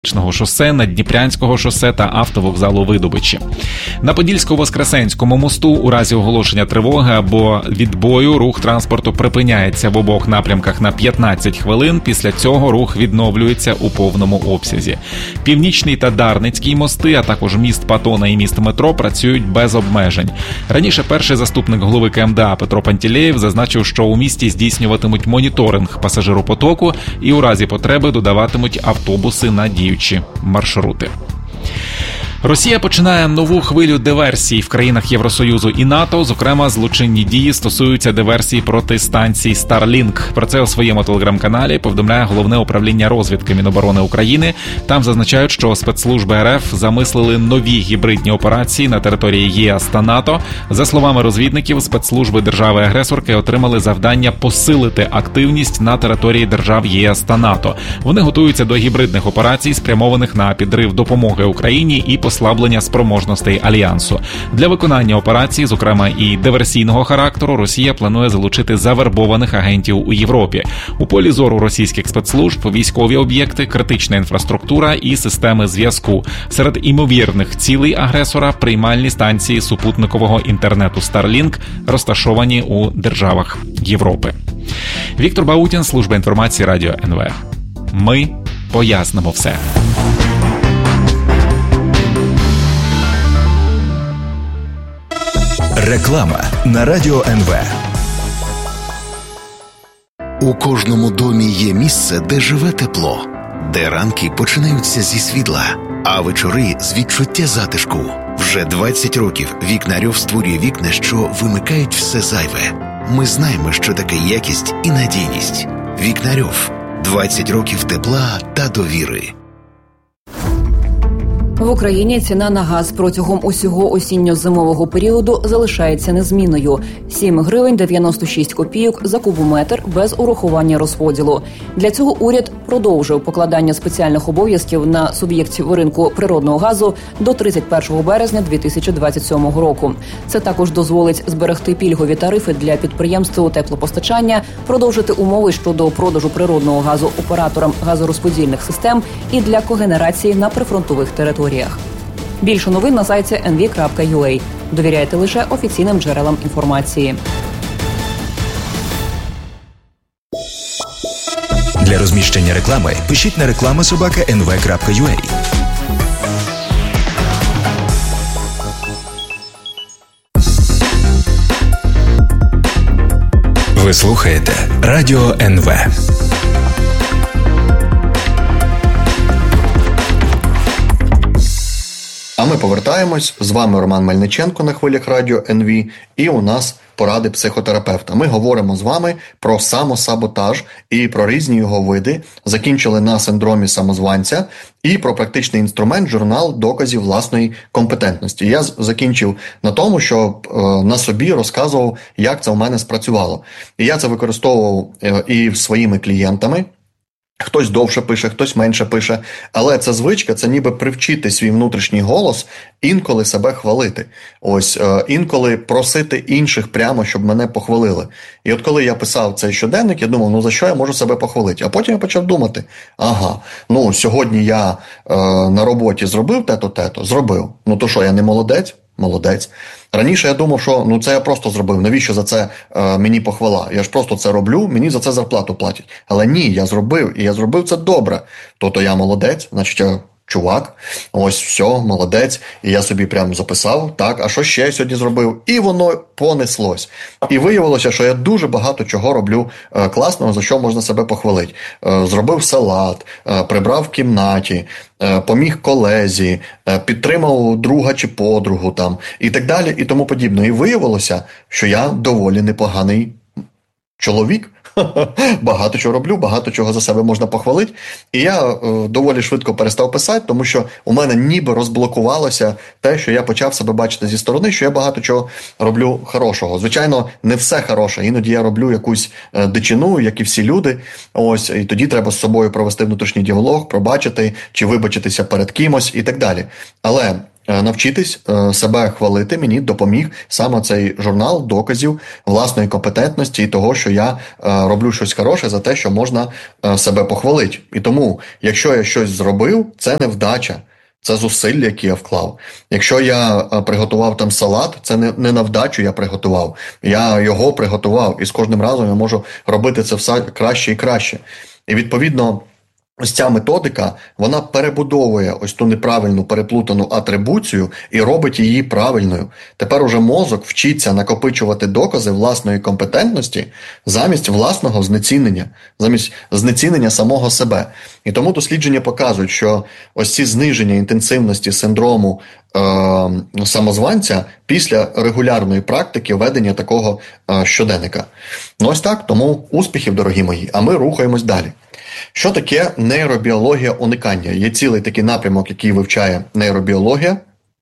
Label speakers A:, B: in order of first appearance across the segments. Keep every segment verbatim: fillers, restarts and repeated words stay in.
A: шосе, Наддніпрянського шосе та автовокзалу Видобичі. На Подільсько-Воскресенському мосту у разі оголошення тривоги або відбою рух транспорту припиняється в обох напрямках на п'ятнадцять хвилин, після цього рух відновлюється у повному обсязі. Північний та Дарницький мости, а також міст Патона і міст Метро працюють без обмежень. Раніше перший заступник голови КМДА Петро Пантілеєв зазначив, що у місті здійснюватимуть моніторинг пасажиропотоку і у разі потреби додаватимуть автобуси на дію маршрути. Росія починає нову хвилю диверсій в країнах Євросоюзу і НАТО, зокрема, злочинні дії стосуються диверсій проти станцій Starlink. Про це у своєму телеграм-каналі повідомляє Головне управління розвідки Міноборони України. Там зазначають, що спецслужби РФ замислили нові гібридні операції на території ЄС та НАТО. За словами розвідників, спецслужби держави-агресорки отримали завдання посилити активність на території держав ЄС та НАТО. Вони готуються до гібридних операцій, спрямованих на підрив допомоги Україні і послаблення спроможностей Альянсу. Для виконання операцій, зокрема і диверсійного характеру, Росія планує залучити завербованих агентів у Європі. У полі зору російських спецслужб військові об'єкти, критична інфраструктура і системи зв'язку. Серед імовірних цілей агресора – приймальні станції супутникового інтернету Starlink, розташовані у державах Європи. Віктор Баутін, служба інформації Радіо ен ве. Ми пояснимо все.
B: Реклама на Радіо ен ве.
C: У кожному домі є місце, де живе тепло, де ранки починаються зі світла, а вечори з відчуття затишку. Вже двадцять років Вікнарьов створює вікна, що вимикають все зайве. Ми знаємо, що таке якість і надійність. Вікнарьов. двадцять років тепла та довіри.
D: В Україні ціна на газ протягом усього осінньо-зимового періоду залишається незмінною – сім гривень дев'яносто шість копійок за кубометр без урахування розподілу. Для цього уряд продовжив покладання спеціальних обов'язків на суб'єктів ринку природного газу до тридцять першого березня дві тисячі двадцять сьомого року. Це також дозволить зберегти пільгові тарифи для підприємств теплопостачання, продовжити умови щодо продажу природного газу операторам газорозподільних систем і для когенерації на прифронтових територіях. Більше новин на сайті ен ві крапка ю а. Довіряйте лише офіційним джерелам інформації.
B: Для розміщення реклами пишіть на реклама собака ен ве крапка ю а. Ви слухаєте Радіо ен ве.
E: А ми повертаємось. З вами Роман Мельниченко на хвилях Радіо ен ве. І у нас поради психотерапевта. Ми говоримо з вами про самосаботаж і про різні його види. Закінчили на синдромі самозванця і про практичний інструмент журнал доказів власної компетентності. Я закінчив на тому, що е, на собі розказував, як це у мене спрацювало. І я це використовував е, і своїми клієнтами. Хтось довше пише, хтось менше пише, але ця звичка – це ніби привчити свій внутрішній голос інколи себе хвалити. Ось, е, інколи просити інших прямо, щоб мене похвалили. І от коли я писав цей щоденник, я думав, ну за що я можу себе похвалити? А потім я почав думати, ага, ну сьогодні я е, на роботі зробив те-то, те-то, зробив. Ну то що, я не молодець? Молодець. Раніше я думав, що ну це я просто зробив, навіщо за це е, мені похвала? Я ж просто це роблю, мені за це зарплату платять. Але ні, я зробив, і я зробив це добре. То-то я молодець, значить я чувак, ось все, молодець. І я собі прям записав, так, а що ще я сьогодні зробив? І воно понеслось. І виявилося, що я дуже багато чого роблю е, класного, за що можна себе похвалити. Е, зробив салат, е, прибрав в кімнаті, е, поміг колезі, е, підтримав друга чи подругу там, і так далі, і тому подібне. І виявилося, що я доволі непоганий чоловік. Багато чого роблю, багато чого за себе можна похвалити. І я е, доволі швидко перестав писати, тому що у мене ніби розблокувалося те, що я почав себе бачити зі сторони, що я багато чого роблю хорошого. Звичайно, не все хороше. Іноді я роблю якусь е, дичину, як і всі люди. Ось, і тоді треба з собою провести внутрішній діалог, пробачити, чи вибачитися перед кимось і так далі. Але навчитись себе хвалити мені допоміг саме цей журнал доказів власної компетентності і того, що я роблю щось хороше за те, що можна себе похвалити. І тому, якщо я щось зробив, це не вдача. Це зусилля, які я вклав. Якщо я приготував там салат, це не, не на вдачу я приготував. Я його приготував, і з кожним разом я можу робити це все краще і краще. І відповідно, ось ця методика, вона перебудовує ось ту неправильну переплутану атрибуцію і робить її правильною. Тепер уже мозок вчиться накопичувати докази власної компетентності замість власного знецінення, замість знецінення самого себе. І тому дослідження показують, що ось ці зниження інтенсивності синдрому е- самозванця після регулярної практики ведення такого е- щоденника. Ну ось так, тому успіхів, дорогі мої, а ми рухаємось далі. Що таке нейробіологія уникання? Є цілий такий напрямок, який вивчає нейробіологія.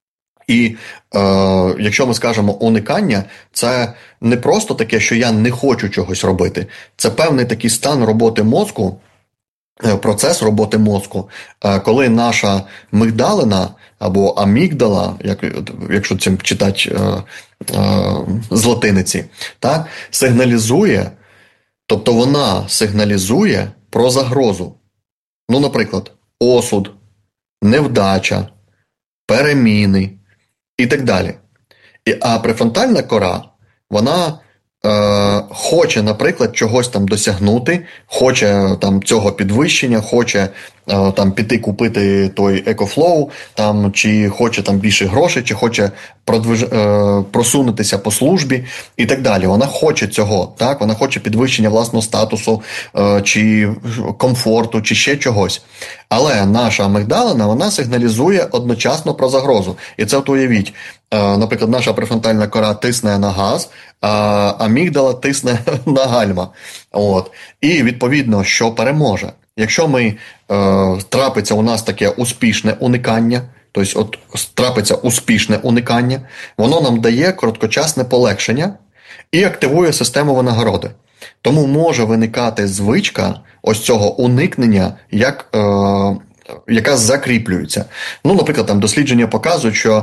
E: І е, якщо ми скажемо уникання, це не просто таке, що я не хочу чогось робити. Це певний такий стан роботи мозку, процес роботи мозку, е, коли наша мигдалина або амігдала, як, якщо цим читати е, е, з латиниці, так, сигналізує, тобто вона сигналізує про загрозу. Ну, наприклад, осуд, невдача, переміни і так далі. І, а префронтальна кора, вона е, хоче, наприклад, чогось там досягнути, хоче там цього підвищення, хоче е, там піти купити той екофлоу, там, чи хоче там більше грошей, чи хоче продвиж... е, просунутися по службі і так далі. Вона хоче цього, так? Вона хоче підвищення власного статусу, е, чи комфорту, чи ще чогось. Але наша амігдалина, вона сигналізує одночасно про загрозу. І це от уявіть, е, наприклад, наша префронтальна кора тисне на газ, а амігдала тисне на гальма. От. І відповідно, що переможе. Якщо ми е, трапиться у нас таке успішне уникання, тобто от трапиться успішне уникання, воно нам дає короткочасне полегшення і активує систему винагороди. Тому може виникати звичка ось цього уникнення, як, е, яка закріплюється. Ну, наприклад, там дослідження показують, що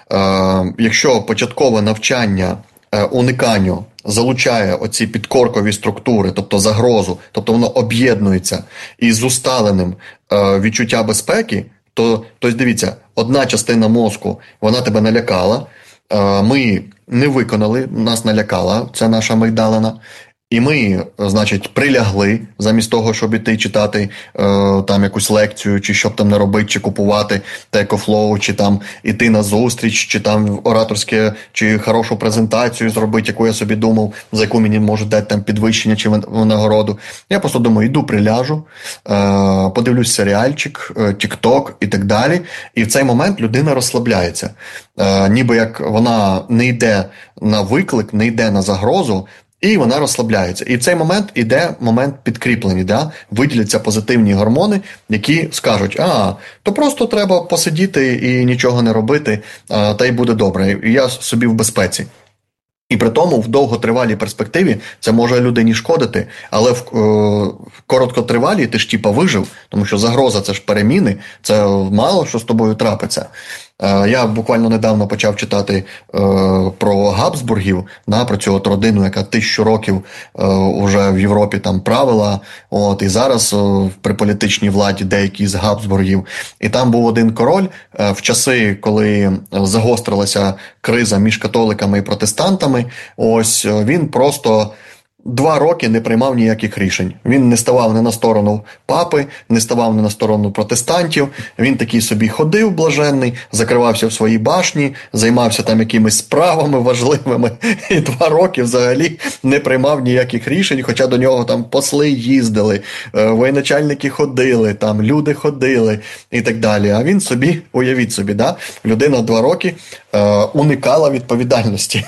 E: е, якщо початкове навчання е, униканню залучає оці підкоркові структури, тобто загрозу, тобто воно об'єднується із усталеним е, відчуття безпеки, то, тобто, дивіться, одна частина мозку, вона тебе налякала, е, ми не виконали, нас налякала, це наша амігдалина, і ми, значить, прилягли, замість того, щоб іти читати е, там якусь лекцію, чи щоб там не робити, чи купувати екофлоу, чи там іти на зустріч, чи там ораторське, чи хорошу презентацію зробити, яку я собі думав, за яку мені можуть дати там підвищення чи винагороду. Я просто думаю, йду приляжу, е, подивлюсь серіальчик, е, тік-ток і так далі. І в цей момент людина розслабляється. Е, ніби як вона не йде на виклик, не йде на загрозу, і вона розслабляється. І в цей момент іде момент підкріплення, да? Виділяться позитивні гормони, які скажуть, а, то просто треба посидіти і нічого не робити, а, та й буде добре, і я собі в безпеці. І при тому в довготривалій перспективі це може людині шкодити, але в е, короткотривалій ти ж типа вижив, тому що загроза – це ж переміни, це мало що з тобою трапиться. Е, я буквально недавно почав читати е, про Габсбургів, да, про цю от родину, яка тисячу років е, вже в Європі там правила, от, і зараз е, при політичній владі деякі з Габсбургів. І там був один король е, в часи, коли загострилася криза між католиками і протестантами. Ось він просто два роки не приймав ніяких рішень. Він не ставав не на сторону папи, не ставав не на сторону протестантів. Він такий собі ходив блаженний, закривався в своїй башні, займався там якимись справами важливими. І два роки взагалі не приймав ніяких рішень, хоча до нього там посли їздили, воєначальники ходили, там люди ходили і так далі. А він собі, уявіть собі, да, людина два роки е, уникала відповідальності.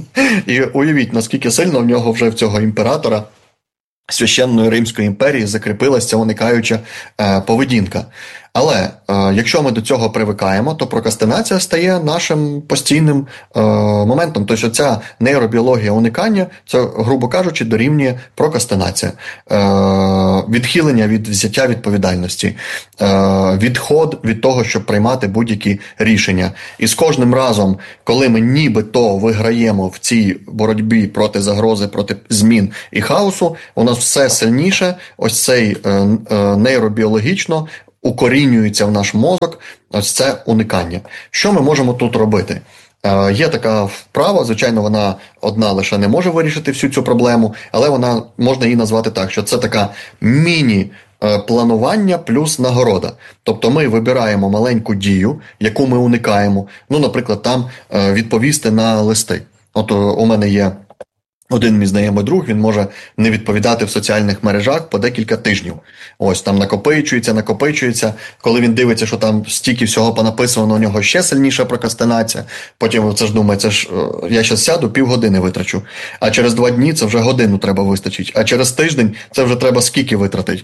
E: І уявіть, наскільки сильно в нього вже в цього імператора Священної Римської імперії закріпилася ця уникаюча е, поведінка. Але е, якщо ми до цього привикаємо, то прокрастинація стає нашим постійним е, моментом. Тобто ця нейробіологія уникання, це, грубо кажучи, дорівнює прокрастинація. Е, відхилення від взяття відповідальності, е, відход від того, щоб приймати будь-які рішення. І з кожним разом, коли ми нібито виграємо в цій боротьбі проти загрози, проти змін і хаосу, у нас все сильніше, ось цей е, е, нейробіологічно укорінюється в наш мозок ось це уникання. Що ми можемо тут робити? Е, є така вправа, звичайно, вона одна лише не може вирішити всю цю проблему, але вона, можна її назвати так, що це така міні планування плюс нагорода. Тобто ми вибираємо маленьку дію, яку ми уникаємо. Ну, наприклад, там відповісти на листи. От у мене є один мій знайомий друг, він може не відповідати в соціальних мережах по декілька тижнів. Ось там накопичується, накопичується. Коли він дивиться, що там стільки всього понаписано, у нього ще сильніша прокрастинація. Потім це ж думає, це ж я зараз сяду, півгодини витрачу. А через два дні це вже годину треба вистачить. А через тиждень це вже треба скільки витратить?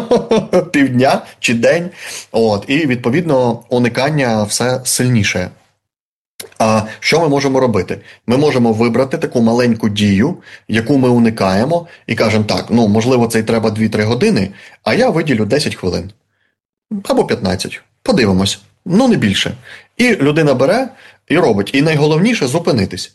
E: Півдня чи день? От. І, відповідно, уникання все сильніше. А що ми можемо робити? Ми можемо вибрати таку маленьку дію, яку ми уникаємо, і кажемо так, ну, можливо, це й треба дві-три години, а я виділю десять хвилин. Або п'ятнадцять. Подивимось. Ну, не більше. І людина бере і робить. І найголовніше – зупинитись.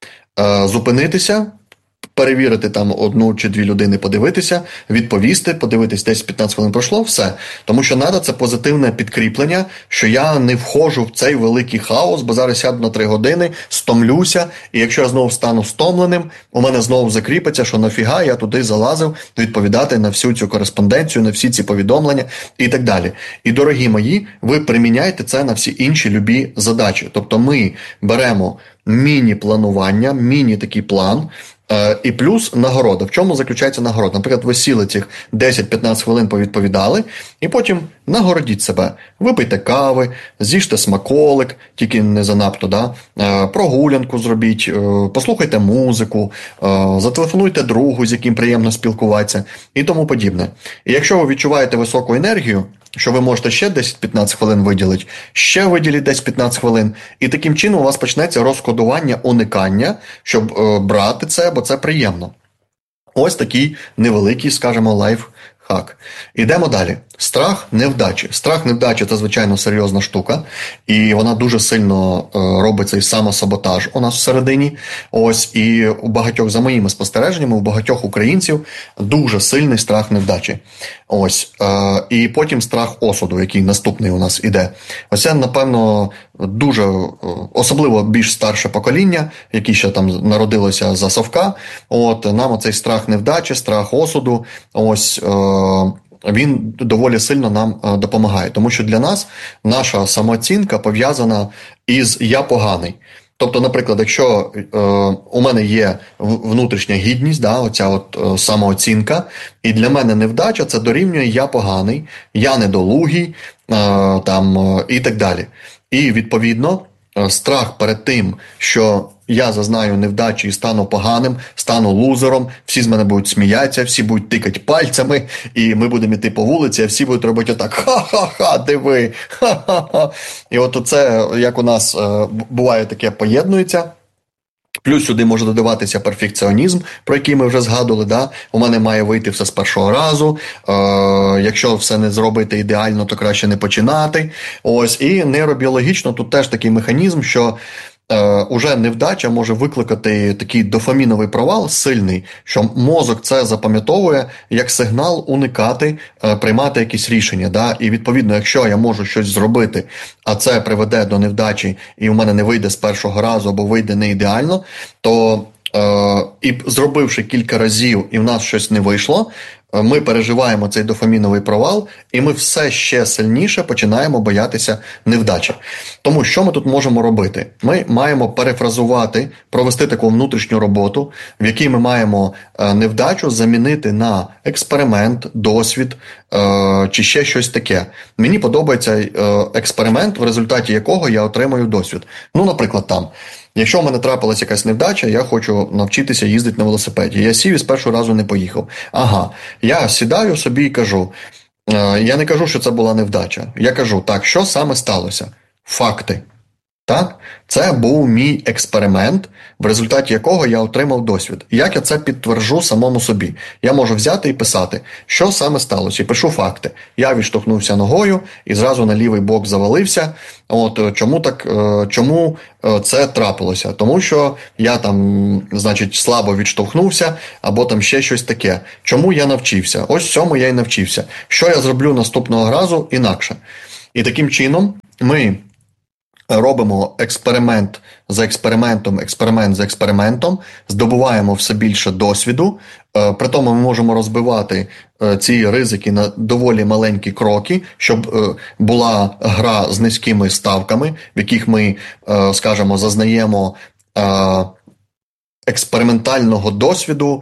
E: Е, зупинитися, перевірити там одну чи дві людини, подивитися, відповісти, подивитись, десять-п'ятнадцять хвилин пройшло, все. Тому що треба це позитивне підкріплення, що я не входжу в цей великий хаос, бо зараз сяду на три години, стомлюся, і якщо я знову стану стомленим, у мене знову закріпиться, що нафіга я туди залазив відповідати на всю цю кореспонденцію, на всі ці повідомлення і так далі. І, дорогі мої, ви приміняйте це на всі інші любі задачі. Тобто ми беремо міні-планування, міні-такий план, і плюс нагорода. В чому заключається нагорода? Наприклад, ви сіли цих десять-п'ятнадцять хвилин, повідповідали, і потім нагородіть себе. Випийте кави, з'їжте смаколик, тільки не занадто, да? Прогулянку зробіть, послухайте музику, зателефонуйте другу, з яким приємно спілкуватися і тому подібне. І якщо ви відчуваєте високу енергію, що ви можете ще десять-п'ятнадцять хвилин виділити, ще виділіть десять-п'ятнадцять хвилин, і таким чином у вас почнеться розкодування уникання, щоб е, брати це, бо це приємно. Ось такий невеликий, скажімо, лайфхак. Ідемо далі. Страх невдачі. Страх невдачі – це, звичайно, серйозна штука, і вона дуже сильно е, робить цей самосаботаж у нас всередині. Ось, і у багатьох, за моїми спостереженнями, у багатьох українців дуже сильний страх невдачі. Ось, е, і потім страх осуду, який наступний у нас іде. Ось це, напевно, дуже, особливо більш старше покоління, яке ще там народилося за совка. От, нам оцей страх невдачі, страх осуду, ось, е, він доволі сильно нам допомагає, тому що для нас наша самооцінка пов'язана із «я поганий». Тобто, наприклад, якщо е, у мене є внутрішня гідність, да, оця от е, самооцінка, і для мене невдача – це дорівнює «я поганий», «я недолугий» е, там, е, і так далі. І, відповідно, е, страх перед тим, що я зазнаю невдачі і стану поганим, стану лузером, всі з мене будуть сміятися, всі будуть тикати пальцями, і ми будемо йти по вулиці, а всі будуть робити отак: ха-ха-ха, диви, ха-ха-ха. І от це, як у нас е, буває таке, поєднується. Плюс сюди може додаватися перфекціонізм, про який ми вже згадували. Да? У мене має вийти все з першого разу. Е, якщо все не зробити ідеально, то краще не починати. Ось. І нейробіологічно тут теж такий механізм, що Е, уже невдача може викликати такий дофаміновий провал сильний, що мозок це запам'ятовує як сигнал уникати, е, приймати якісь рішення. Да? І відповідно, якщо я можу щось зробити, а це приведе до невдачі, і в мене не вийде з першого разу, або вийде не ідеально, то е, і зробивши кілька разів, і в нас щось не вийшло, ми переживаємо цей дофаміновий провал, і ми все ще сильніше починаємо боятися невдачі. Тому що ми тут можемо робити? Ми маємо перефразувати, провести таку внутрішню роботу, в якій ми маємо невдачу замінити на експеримент, досвід чи ще щось таке. Мені подобається експеримент, в результаті якого я отримаю досвід. Ну, наприклад, там. Якщо в мене трапилась якась невдача, я хочу навчитися їздити на велосипеді. Я сів і з першого разу не поїхав. Ага, я сідаю собі і кажу: Я не кажу, що це була невдача. Я кажу, так, що саме сталося? Факти. Так? Це був мій експеримент, в результаті якого я отримав досвід. Як я це підтверджу самому собі? Я можу взяти і писати, що саме сталося. І пишу факти. Я відштовхнувся ногою і зразу на лівий бок завалився. От чому так, чому це трапилося? Тому що я там, значить, слабо відштовхнувся, або там ще щось таке. Чому я навчився? Ось цьому я і навчився. Що я зроблю наступного разу інакше? І таким чином ми робимо експеримент за експериментом, експеримент за експериментом, здобуваємо все більше досвіду, при тому ми можемо розбивати ці ризики на доволі маленькі кроки, щоб була гра з низькими ставками, в яких ми, скажімо, зазнаємо експериментального досвіду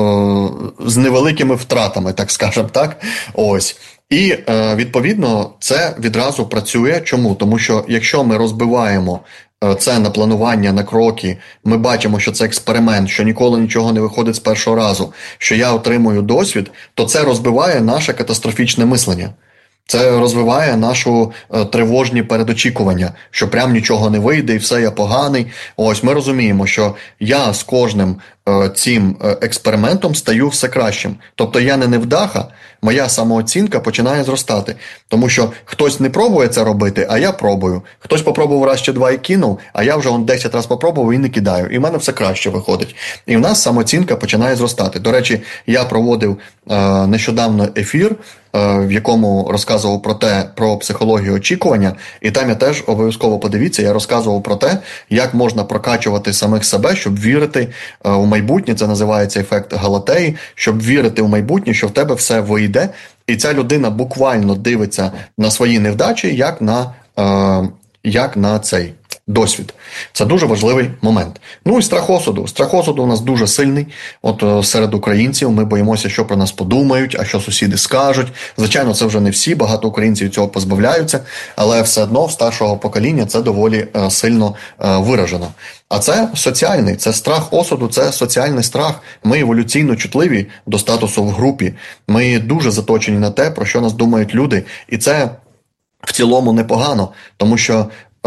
E: з невеликими втратами, так скажемо, так? Ось. І, відповідно, це відразу працює. Чому? Тому що, якщо ми розбиваємо це на планування, на кроки, ми бачимо, що це експеримент, що ніколи нічого не виходить з першого разу, що я отримую досвід, то це розбиває наше катастрофічне мислення. Це розвиває нашу е, тривожні передочікування, що прям нічого не вийде і все, я поганий. Ось ми розуміємо, що я з кожним е, цим е, експериментом стаю все кращим. Тобто я не невдаха, моя самооцінка починає зростати. Тому що хтось не пробує це робити, а я пробую. Хтось попробував раз чи два і кинув, а я вже он десять разів попробував і не кидаю. І в мене все краще виходить. І в нас самооцінка починає зростати. До речі, я проводив е, нещодавно ефір, в якому розказував про те, про психологію очікування, і там я теж обов'язково подивіться, я розказував про те, як можна прокачувати самих себе, щоб вірити у майбутнє, це називається ефект Галатеї, щоб вірити у майбутнє, що в тебе все вийде, і ця людина буквально дивиться на свої невдачі, як на, е, як на цей досвід. Це дуже важливий момент. Ну і страх осуду. Страх осуду у нас дуже сильний. От серед українців ми боїмося, що про нас подумають, а що сусіди скажуть. Звичайно, це вже не всі, багато українців цього позбавляються, але все одно в старшого покоління це доволі е, сильно е, виражено. А це соціальний, це страх осуду, це соціальний страх. Ми еволюційно чутливі до статусу в групі. Ми дуже заточені на те, про що нас думають люди. І це в цілому непогано, тому що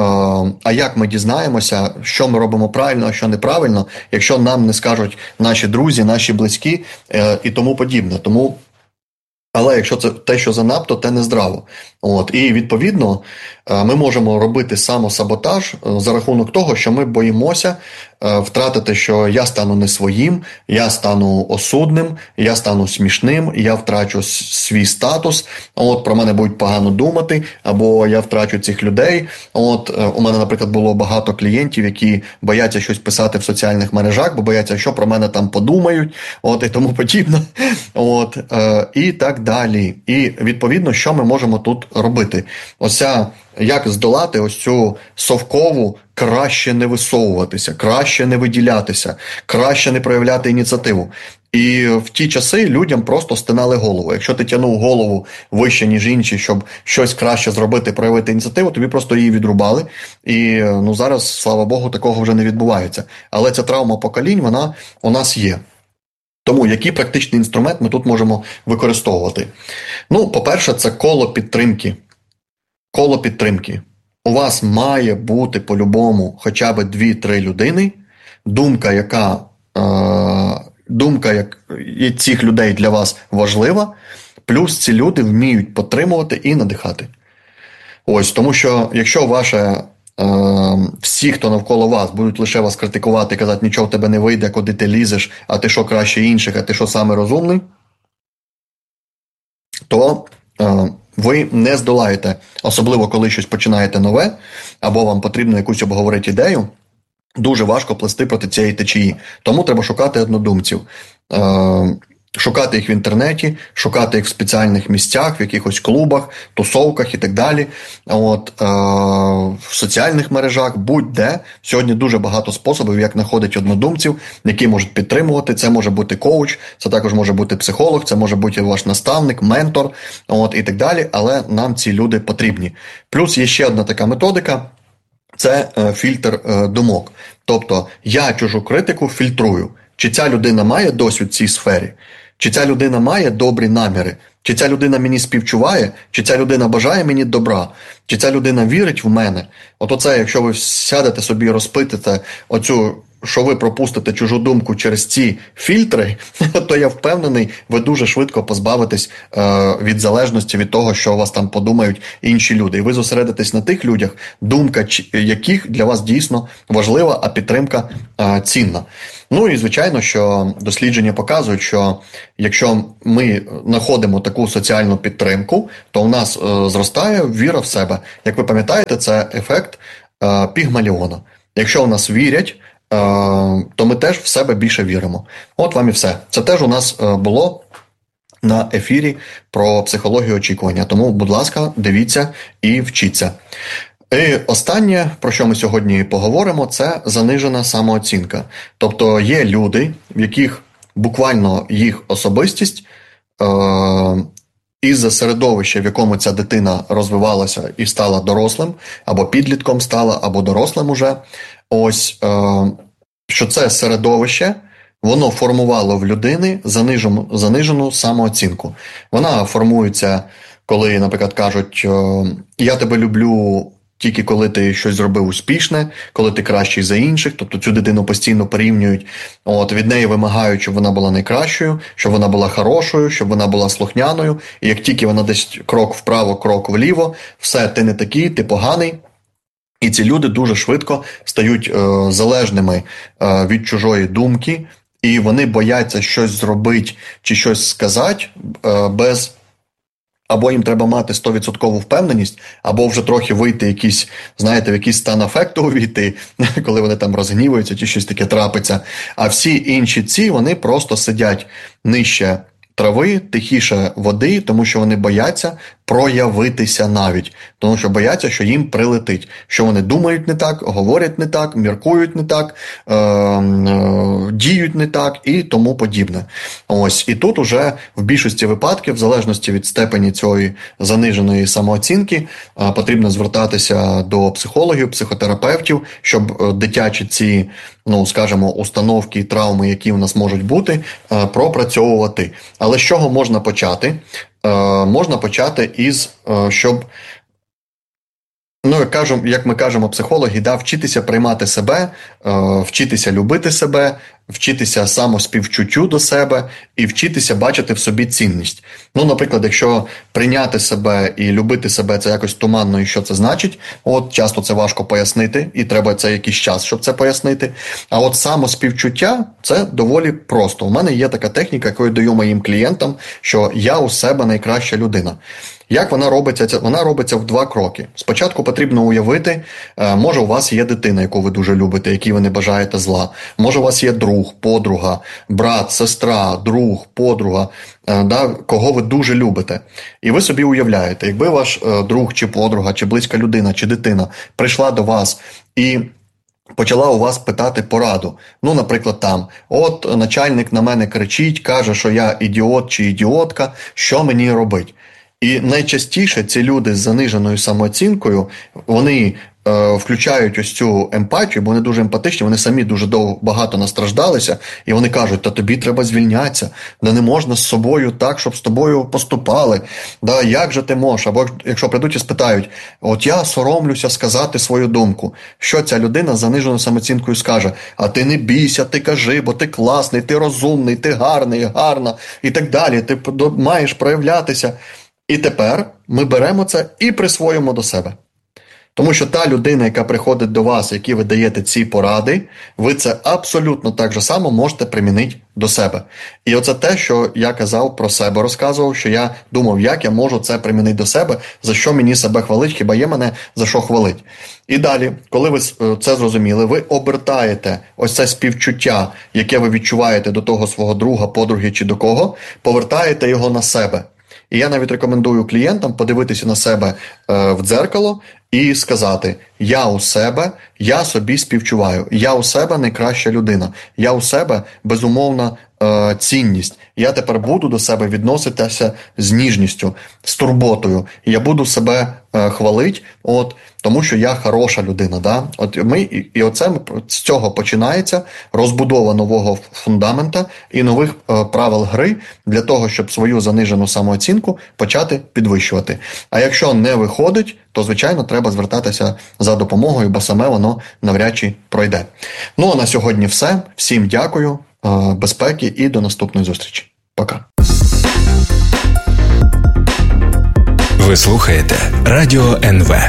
E: а як ми дізнаємося, що ми робимо правильно, а що неправильно, якщо нам не скажуть наші друзі, наші близькі і тому подібне. Тому, але якщо це те, що занадто, те не здраво. От. І, відповідно, ми можемо робити самосаботаж за рахунок того, що ми боїмося втратити, що я стану не своїм, я стану осудним, я стану смішним, я втрачу свій статус, от, про мене будуть погано думати, або я втрачу цих людей. От, у мене, наприклад, було багато клієнтів, які бояться щось писати в соціальних мережах, бо бояться, що про мене там подумають, от, і тому подібне. От, і так далі. І, відповідно, що ми можемо тут робити? Оця, як здолати ось цю совкову краще не висовуватися, краще не виділятися, краще не проявляти ініціативу. І в ті часи людям просто стинали голову. Якщо ти тягнув голову вище, ніж інші, щоб щось краще зробити, проявити ініціативу, тобі просто її відрубали. І ну, зараз, слава Богу, такого вже не відбувається. Але ця травма поколінь, вона у нас є. Тому який практичний інструмент ми тут можемо використовувати? Ну, по-перше, це коло підтримки. Коло підтримки. У вас має бути по-любому хоча б дві-три людини, думка, яка, е, думка як, цих людей для вас важлива, плюс ці люди вміють підтримувати і надихати. Ось, тому що якщо ваше, е, всі, хто навколо вас, будуть лише вас критикувати, казати, нічого в тебе не вийде, куди ти лізеш, а ти що краще інших, а ти що саме розумний, то е, ви не здолаєте, особливо коли щось починаєте нове, або вам потрібно якусь обговорити ідею, дуже важко плисти проти цієї течії. Тому треба шукати однодумців. Е, шукати їх в інтернеті, шукати їх в спеціальних місцях, в якихось клубах, тусовках і так далі. От, е, в соціальних мережах, будь-де. Сьогодні дуже багато способів, як знаходити однодумців, які можуть підтримувати. Це може бути коуч, це також може бути психолог, це може бути ваш наставник, ментор, от, і так далі. Але нам ці люди потрібні. Плюс є ще одна така методика. Це е, фільтр е, думок. Тобто, я чужу критику фільтрую. Чи ця людина має досвід в цій сфері? Чи ця людина має добрі наміри? Чи ця людина мені співчуває? Чи ця людина бажає мені добра? Чи ця людина вірить в мене? От оце, якщо ви сядете собі і розпитите оцю, що ви пропустите чужу думку через ці фільтри, то я впевнений, ви дуже швидко позбавитесь е, від залежності від того, що у вас там подумають інші люди. І ви зосередитесь на тих людях, думка яких для вас дійсно важлива, а підтримка е, цінна. Ну і звичайно, що дослідження показують, що якщо ми знаходимо таку соціальну підтримку, то у нас е, зростає віра в себе. Як ви пам'ятаєте, це ефект е, Пігмаліона. Якщо у нас вірять, то ми теж в себе більше віримо. От вам і все. Це теж у нас було на ефірі про психологію очікування. Тому, будь ласка, дивіться і вчіться. І останнє, про що ми сьогодні поговоримо, це занижена самооцінка. Тобто є люди, в яких буквально їх особистість е- із-за середовища, в якому ця дитина розвивалася і стала дорослим, або підлітком стала, або дорослим уже, ось, е, що це середовище, воно формувало в людини занижену, занижену самооцінку. Вона формується, коли, наприклад, кажуть, е, я тебе люблю тільки коли ти щось зробив успішне, коли ти кращий за інших, тобто цю дитину постійно порівнюють, от, від неї вимагають, щоб вона була найкращою, щоб вона була хорошою, щоб вона була слухняною, і як тільки вона десь крок вправо, крок вліво, все, ти не такий, ти поганий. І ці люди дуже швидко стають е, залежними е, від чужої думки, і вони бояться щось зробити чи щось сказати е, без... Або їм треба мати сто відсотків впевненість, або вже трохи вийти якісь, знаєте, в якийсь стан афекту увійти, коли вони там розгніваються чи щось таке трапиться. А всі інші ці, вони просто сидять нижче трави, тихіше води, тому що вони бояться проявитися навіть. Тому що бояться, що їм прилетить. Що вони думають не так, говорять не так, міркують не так, е- е- діють не так і тому подібне. Ось. І тут уже в більшості випадків, в залежності від степені цієї заниженої самооцінки, е- потрібно звертатися до психологів, психотерапевтів, щоб дитячі ці, ну, скажімо, установки і травми, які в нас можуть бути, е- пропрацьовувати. Але з чого можна почати? Е, можна почати із, е, щоб, ну, як, кажемо, як ми кажемо психологи, да, вчитися приймати себе, е, вчитися любити себе, вчитися самоспівчуттю до себе і вчитися бачити в собі цінність. Ну, наприклад, якщо прийняти себе і любити себе, це якось туманно, і що це значить, от часто це важко пояснити, і треба це якийсь час, щоб це пояснити. А от самоспівчуття – це доволі просто. У мене є така техніка, яку я даю моїм клієнтам, що я у себе найкраща людина. Як вона робиться? Вона робиться в два кроки. Спочатку потрібно уявити, може у вас є дитина, яку ви дуже любите, якій ви не бажаєте зла. Може у вас є друг, подруга, брат, сестра, друг, подруга, да, кого ви дуже любите. І ви собі уявляєте, якби ваш друг чи подруга, чи близька людина, чи дитина прийшла до вас і почала у вас питати пораду. Ну, наприклад, там, от начальник на мене кричить, каже, що я ідіот чи ідіотка, що мені робить? І найчастіше ці люди з заниженою самооцінкою, вони е, включають ось цю емпатію, бо вони дуже емпатичні, вони самі дуже довго, багато настраждалися, і вони кажуть, та тобі треба звільнятися, да не можна з собою так, щоб з тобою поступали, да як же ти можеш? Або якщо прийдуть і спитають, от я соромлюся сказати свою думку, що ця людина з заниженою самооцінкою скаже? А ти не бійся, ти кажи, бо ти класний, ти розумний, ти гарний, гарна і так далі, ти маєш проявлятися. І тепер ми беремо це і присвоїмо до себе. Тому що та людина, яка приходить до вас, якій ви даєте ці поради, ви це абсолютно так же само можете примінити до себе. І оце те, що я казав про себе, розказував, що я думав, як я можу це примінити до себе, за що мені себе хвалить, хіба є мене за що хвалить. І далі, коли ви це зрозуміли, ви обертаєте ось це співчуття, яке ви відчуваєте до того свого друга, подруги чи до кого, повертаєте його на себе. І я навіть рекомендую клієнтам подивитися на себе е, в дзеркало і сказати, я у себе, я собі співчуваю, я у себе найкраща людина, я у себе безумовна е, цінність. Я тепер буду до себе відноситися з ніжністю, з турботою. Я буду себе е, хвалити, от, тому що я хороша людина. Да? От ми, і, і оце з цього починається розбудова нового фундамента і нових е, правил гри для того, щоб свою занижену самооцінку почати підвищувати. А якщо не виходить, то, звичайно, треба звертатися за допомогою, бо саме воно навряд чи пройде. Ну, а на сьогодні все. Всім дякую, безпеки і до наступної зустрічі. Пока.
B: Ви слухаєте Радіо ен ве.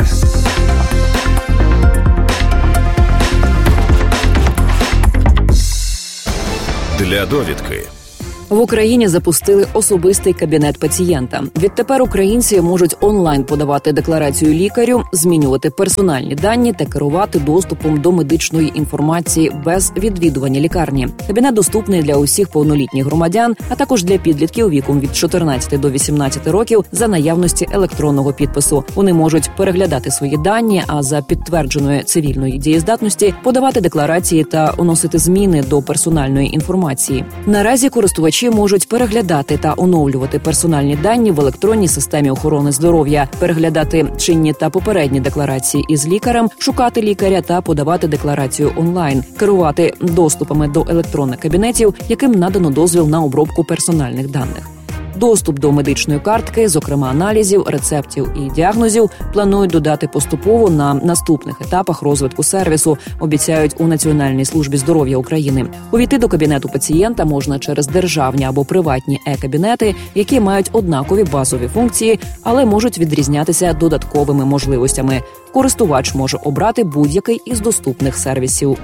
C: Для довідки.
D: В Україні запустили особистий кабінет пацієнта. Відтепер українці можуть онлайн подавати декларацію лікарю, змінювати персональні дані та керувати доступом до медичної інформації без відвідування лікарні. Кабінет доступний для усіх повнолітніх громадян, а також для підлітків віком від чотирнадцяти до вісімнадцяти років за наявності електронного підпису. Вони можуть переглядати свої дані, а за підтвердженої цивільної дієздатності подавати декларації та вносити зміни до персональної інформації. Наразі користувачі можуть переглядати та оновлювати персональні дані в електронній системі охорони здоров'я, переглядати чинні та попередні декларації із лікарем, шукати лікаря та подавати декларацію онлайн, керувати доступами до електронних кабінетів, яким надано дозвіл на обробку персональних даних. Доступ до медичної картки, зокрема аналізів, рецептів і діагнозів, планують додати поступово на наступних етапах розвитку сервісу, обіцяють у Національній службі здоров'я України. Увійти до кабінету пацієнта можна через державні або приватні е-кабінети, які мають однакові базові функції, але можуть відрізнятися додатковими можливостями. Користувач може обрати будь-який із доступних сервісів.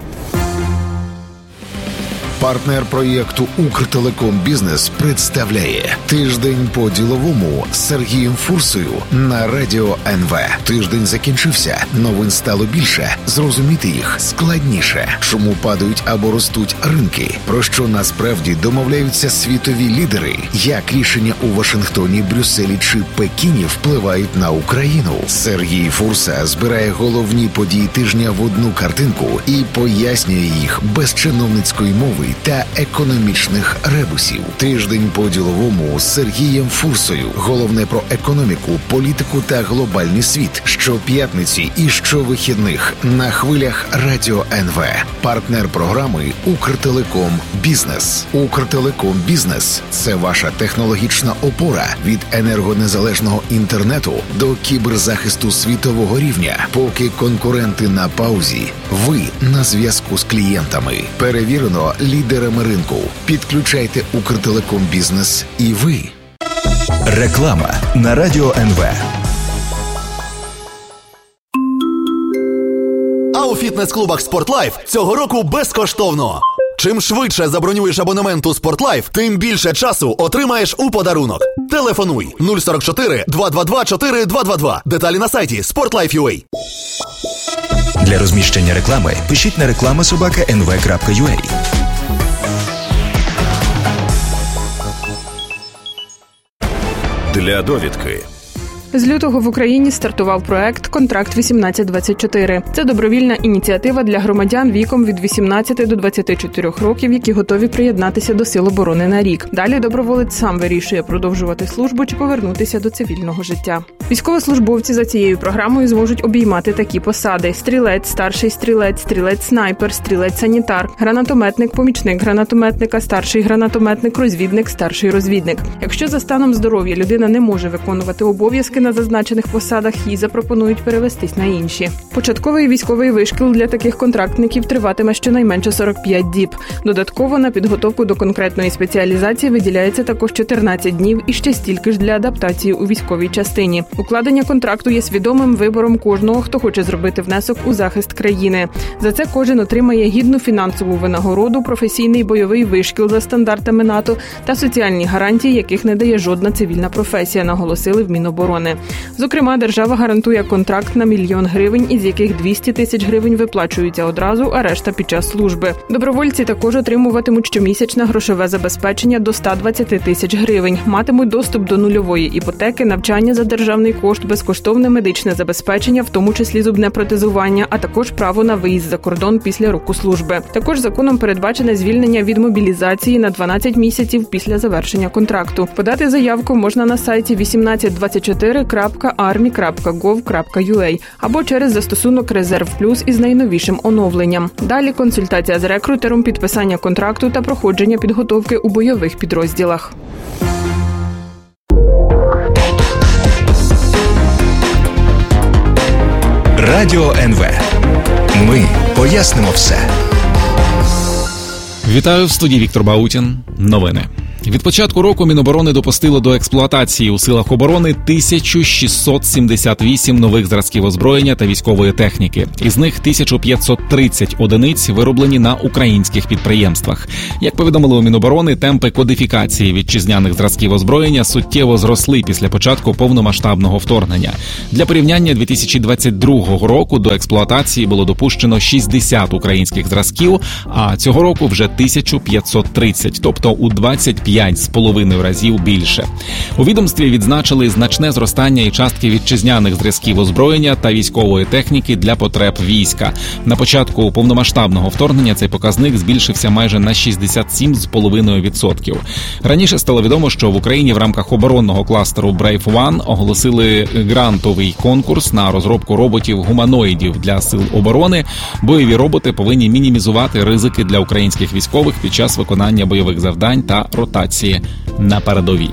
C: Партнер проєкту «Укртелеком Бізнес» представляє «Тиждень по-діловому» з Сергієм Фурсою на Радіо ен ве. Тиждень закінчився, новин стало більше, зрозуміти їх складніше. Чому падають або ростуть ринки? Про що насправді домовляються світові лідери? Як рішення у Вашингтоні, Брюсселі чи Пекіні впливають на Україну? Сергій Фурса збирає головні події тижня в одну картинку і пояснює їх без чиновницької мови та економічних ребусів. Тиждень по-діловому з Сергієм Фурсою. Головне про економіку, політику та глобальний світ. Щоп'ятниці і щовихідних на хвилях Радіо ен ве. Партнер програми «Укртелеком Бізнес». «Укртелеком Бізнес» – це ваша технологічна опора від енергонезалежного інтернету до кіберзахисту світового рівня. Поки конкуренти на паузі, ви на зв'язку з клієнтами. Перевірено лідерами ринку. Підключайте «Укртелеком Бізнес» і ви.
B: Реклама на Радіо ен ве.
F: А у фітнес-клубах «Спортлайф» цього року безкоштовно. Чим швидше забронюєш абонемент у «Спортлайф», тим більше часу отримаєш у подарунок. Телефонуй нуль сорок чотири два два два чотири два два два. Деталі на сайті спортлайф крапка ю а.
B: Для розміщення реклами пишіть на реклама собака ен ве крапка ю а.
C: Для довідки.
G: З лютого в Україні стартував проект «Контракт вісімнадцять двадцять чотири». Це добровільна ініціатива для громадян віком від вісімнадцяти до двадцяти чотирьох років, які готові приєднатися до Сил оборони на рік. Далі доброволець сам вирішує продовжувати службу чи повернутися до цивільного життя. Військовослужбовці за цією програмою зможуть обіймати такі посади: стрілець, старший стрілець, стрілець-снайпер, стрілець-санітар, гранатометник, помічник гранатометника, старший гранатометник, розвідник, старший розвідник. Якщо за станом здоров'я людина не може виконувати обов'язки на зазначених посадах, їй запропонують перевестись на інші. Початковий військовий вишкіл для таких контрактників триватиме щонайменше сорок п'ять діб. Додатково на підготовку до конкретної спеціалізації виділяється також чотирнадцять днів і ще стільки ж для адаптації у військовій частині. Укладення контракту є свідомим вибором кожного, хто хоче зробити внесок у захист країни. За це кожен отримає гідну фінансову винагороду, професійний бойовий вишкіл за стандартами НАТО та соціальні гарантії, яких не дає жодна цивільна професія, наголосили в Міноборони. оборони. Зокрема, держава гарантує контракт на мільйон гривень, із яких двісті тисяч гривень виплачуються одразу, а решта під час служби. Добровольці також отримуватимуть щомісячне грошове забезпечення до сто двадцять тисяч гривень, матимуть доступ до нульової іпотеки, навчання за державний кошт, безкоштовне медичне забезпечення, в тому числі зубне протезування, а також право на виїзд за кордон після року служби. Також законом передбачене звільнення від мобілізації на дванадцять місяців після завершення контракту. Подати заявку можна на сайті вісімнадцять двадцять чотири крапка армі крапка гов крапка ю а або через застосунок «Резерв Плюс» із найновішим оновленням. Далі консультація з рекрутером, підписання контракту та проходження підготовки у бойових підрозділах.
B: Радіо ен ве. Ми пояснимо все.
A: Вітаю, в студії Віктор Баутін. Новини. Від початку року Міноборони допустило до експлуатації у силах оборони тисячу шістсот сімдесят вісім нових зразків озброєння та військової техніки. Із них тисяча п'ятсот тридцять одиниць вироблені на українських підприємствах. Як повідомили у Міноборони, темпи кодифікації вітчизняних зразків озброєння суттєво зросли після початку повномасштабного вторгнення. Для порівняння, дві тисячі двадцять другого року до експлуатації було допущено шістдесят українських зразків, а цього року вже тисяча п'ятсот тридцять, тобто у двадцять п'ять з половиною разів більше. У відомстві відзначили значне зростання і частки вітчизняних зразків озброєння та військової техніки для потреб війська. На початку повномасштабного вторгнення цей показник збільшився майже на шістдесят сім цілих п'ять десятих відсотка. Раніше стало відомо, що в Україні в рамках оборонного кластеру Brave One оголосили грантовий конкурс на розробку роботів-гуманоїдів для сил оборони. Бойові роботи повинні мінімізувати ризики для українських військових під час виконання бойових завдань та ротації на передовій.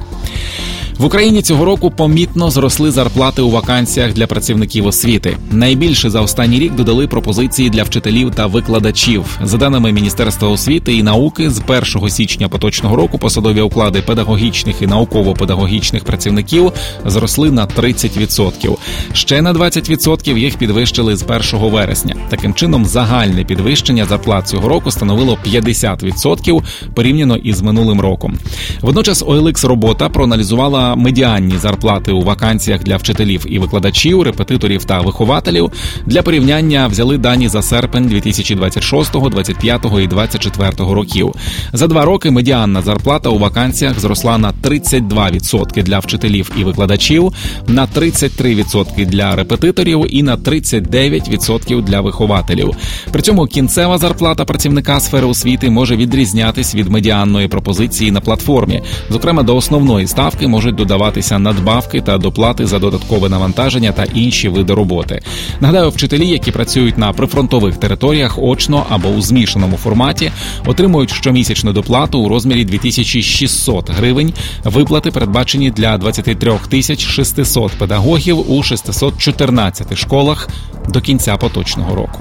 A: В Україні цього року помітно зросли зарплати у вакансіях для працівників освіти. Найбільше за останній рік додали пропозиції для вчителів та викладачів. За даними Міністерства освіти і науки, з першого січня поточного року посадові оклади педагогічних і науково-педагогічних працівників зросли на тридцять відсотків. Ще на двадцять відсотків їх підвищили з першого вересня. Таким чином, загальне підвищення зарплат цього року становило п'ятдесят відсотків порівняно із минулим роком. Водночас о ел ікс Робота проаналізувала медіанні зарплати у вакансіях для вчителів і викладачів, репетиторів та вихователів. Для порівняння взяли дані за серпень дві тисячі двадцять шостого, двадцять п'ятого і двадцять четвертого років. За два роки медіанна зарплата у вакансіях зросла на тридцять два відсотки для вчителів і викладачів, на тридцять три відсотки для репетиторів і на тридцять дев'ять відсотків для вихователів. При цьому кінцева зарплата працівника сфери освіти може відрізнятись від медіанної пропозиції на платформі. Зокрема, до основної ставки можуть додаватися надбавки та доплати за додаткове навантаження та інші види роботи. Нагадаю, вчителі, які працюють на прифронтових територіях очно або у змішаному форматі, отримують щомісячну доплату у розмірі дві тисячі шістсот гривень. Виплати передбачені для двадцять три тисячі шістсот педагогів у шістсот чотирнадцяти школах до кінця поточного року.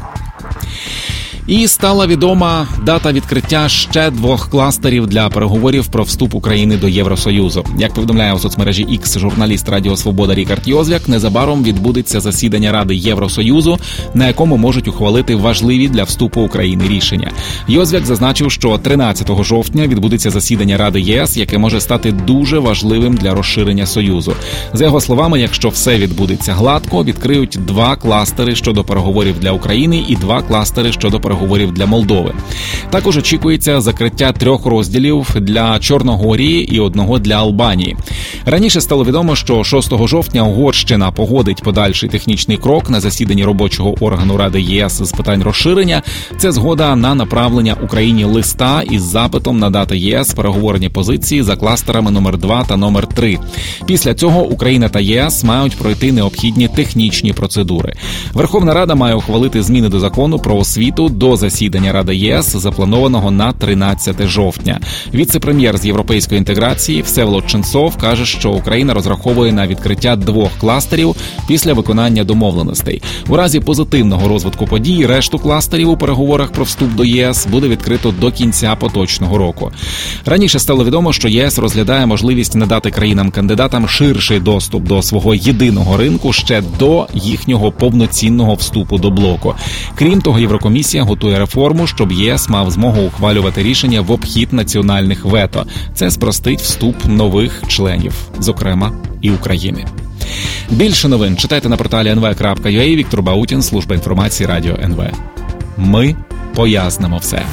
A: І стала відома дата відкриття ще двох кластерів для переговорів про вступ України до Євросоюзу. Як повідомляє у соцмережі X журналіст Радіо Свобода Рікард Йозвяк, незабаром відбудеться засідання Ради Євросоюзу, на якому можуть ухвалити важливі для вступу України рішення. Йозвяк зазначив, що тринадцятого жовтня відбудеться засідання Ради ЄС, яке може стати дуже важливим для розширення Союзу. За його словами, якщо все відбудеться гладко, відкриють два кластери щодо переговорів для України і два кластери щодо переговорів переговорів для Молдови. Також очікується закриття трьох розділів для Чорногорії і одного для Албанії. Раніше стало відомо, що шостого жовтня Угорщина погодить подальший технічний крок на засіданні робочого органу Ради ЄС з питань розширення. Це згода на направлення Україні листа із запитом надати ЄС переговорні позиції за кластерами номер два та номер три. Після цього Україна та ЄС мають пройти необхідні технічні процедури. Верховна Рада має ухвалити зміни до закону про освіту до засідання Ради ЄС, запланованого на тринадцяте жовтня. Віце-прем'єр з європейської інтеграції Всеволод Ченцов каже, що Україна розраховує на відкриття двох кластерів після виконання домовленостей. У разі позитивного розвитку подій решту кластерів у переговорах про вступ до ЄС буде відкрито до кінця поточного року. Раніше стало відомо, що ЄС розглядає можливість надати країнам-кандидатам ширший доступ до свого єдиного ринку ще до їхнього повноцінного вступу до блоку. Крім того, Єврокомісія готує реформу, щоб ЄС мав змогу ухвалювати рішення в обхід національних вето. Це спростить вступ нових членів, зокрема і України. Більше новин читайте на порталі ен ве крапка ю а. Віктор Баутін, служба інформації Радіо ен ве. Ми пояснимо все.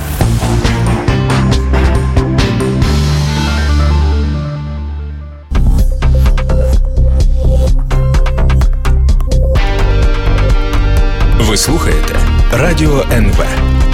B: Ви слухаєте Радіо ен ве.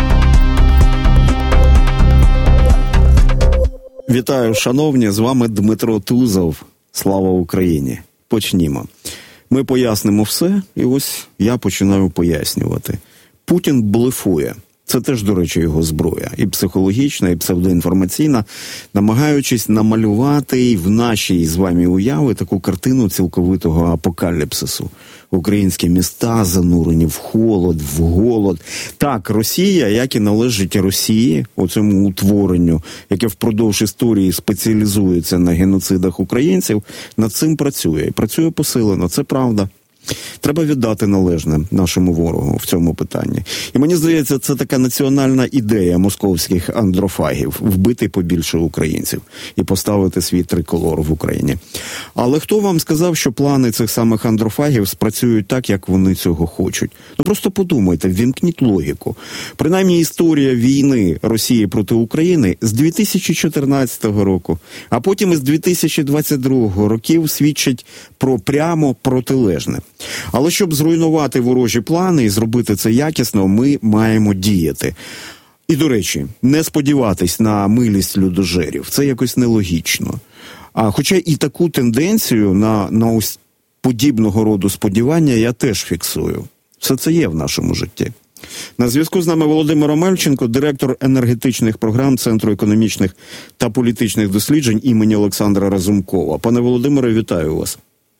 H: Вітаю, шановні, з вами Дмитро Тузов. Слава Україні. Почнімо. Ми пояснимо все, і ось я починаю пояснювати. Путін блефує. Це теж, до речі, його зброя. І психологічна, і псевдоінформаційна, намагаючись намалювати в нашій з вами уяви таку картину цілковитого апокаліпсису. Українські міста занурені в холод, в голод. Так, Росія, як і належить Росії, у цьому утворенню, яке впродовж історії спеціалізується на геноцидах українців, над цим працює. І працює посилено, це правда. Треба віддати належне нашому ворогу в цьому питанні. І мені здається, це така національна ідея московських андрофагів – вбити побільше українців і поставити свій триколор в Україні. Але хто вам сказав, що плани цих самих андрофагів спрацюють так, як вони цього хочуть? Ну просто подумайте, ввімкніть логіку. Принаймні історія війни Росії проти України з дві тисячі чотирнадцятого року, а потім із дві тисячі двадцять другого років свідчить про прямо протилежне. Але щоб зруйнувати ворожі плани і зробити це якісно, ми маємо діяти. І, до речі, не сподіватись на милість людожерів. Це якось нелогічно. А хоча і таку тенденцію на, на ось подібного роду сподівання я теж фіксую. Все це є в нашому житті. На зв'язку з нами Володимир Омельченко, директор енергетичних програм Центру економічних та політичних досліджень імені Олександра Разумкова. Пане Володимире, вітаю вас.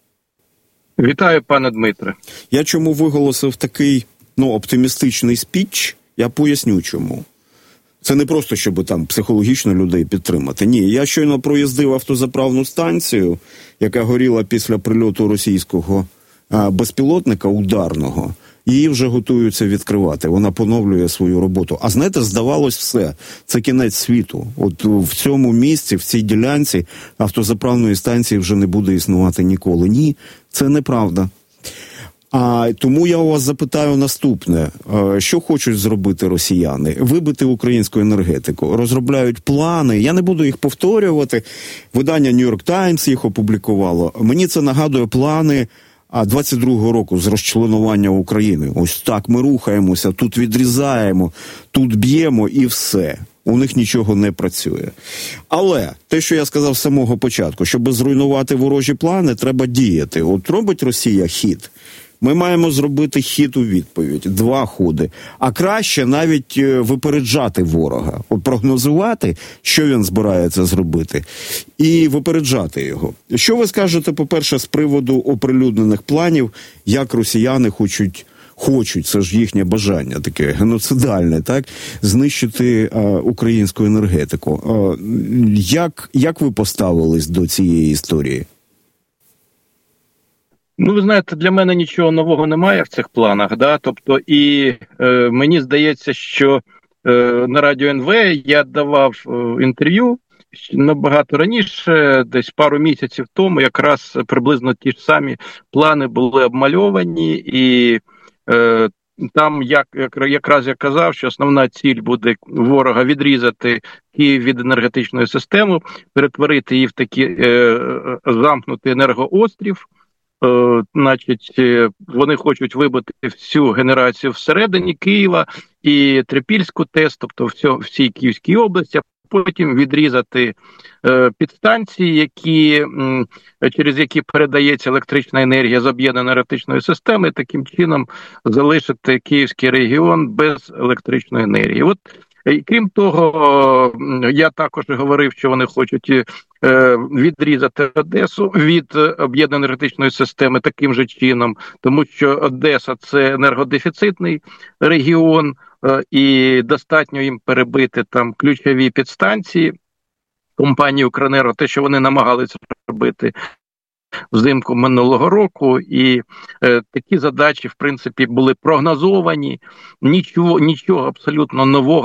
I: Вітаю, пане Дмитре.
H: Я чому виголосив такий, ну, оптимістичний спіч, я поясню чому. Це не просто, щоб там психологічно людей підтримати. Ні, я щойно проїздив автозаправну станцію, яка горіла після прильоту російського а, безпілотника ударного. Її вже готуються відкривати. Вона поновлює свою роботу. А знаєте, здавалось все. Це кінець світу. От в цьому місці, в цій ділянці автозаправної станції вже не буде існувати ніколи. Ні, це неправда. А тому я у вас запитаю наступне. Що хочуть зробити росіяни? Вибити українську енергетику. Розробляють плани. Я не буду їх повторювати. Видання New York Times їх опублікувало. Мені це нагадує плани а двадцять другого року з розчленування України. Ось так ми рухаємося, тут відрізаємо, тут б'ємо і все. У них нічого не працює. Але те, що я сказав з самого початку, щоб зруйнувати ворожі плани, треба діяти. От робить Росія хід. Ми маємо зробити хід у відповідь. Два ходи. А краще навіть випереджати ворога. От прогнозувати, що він збирається зробити, і випереджати його. Що ви скажете, по-перше, з приводу оприлюднених планів, як росіяни хочуть, хочуть, це ж їхнє бажання, таке геноцидальне, так, знищити а, українську енергетику. А, як, як ви поставились до цієї історії?
I: Ну, ви знаєте, для мене нічого нового немає в цих планах, да? Тобто, і е, мені здається, що е, на Радіо ен ве я давав е, інтерв'ю набагато раніше, десь пару місяців тому, якраз приблизно ті ж самі плани були обмальовані, і е, там як, як, якраз я казав, що основна ціль буде ворога відрізати Київ від енергетичної системи, перетворити її в такий е, замкнутий енергоострів. Е, значить, вони хочуть вибити всю генерацію всередині Києва і Трипільську ТЕС, тобто всьо, всій Київській області, а потім відрізати е, підстанції, які, м, через які передається електрична енергія з об'єднаної енергетичної системи, таким чином залишити Київський регіон без електричної енергії. От, і крім того, я також говорив, що вони хочуть е, відрізати Одесу від об'єднаної енергетичної системи таким же чином, тому що Одеса – це енергодефіцитний регіон, е, і достатньо їм перебити там ключові підстанції компанії «Укренерго», те, що вони намагалися робити взимку минулого року, і е, такі задачі, в принципі, були прогнозовані, нічого, нічого абсолютно нового